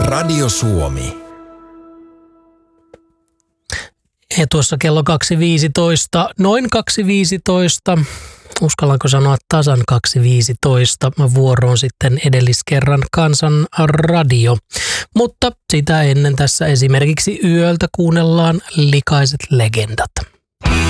Radio Suomi. Ja tuossa kello 2.15, noin 2.15, uskallanko sanoa tasan 2.15, vuoroon sitten edelliskerran Kansan radio. Mutta sitä ennen tässä esimerkiksi yöltä kuunnellaan Likaiset legendat.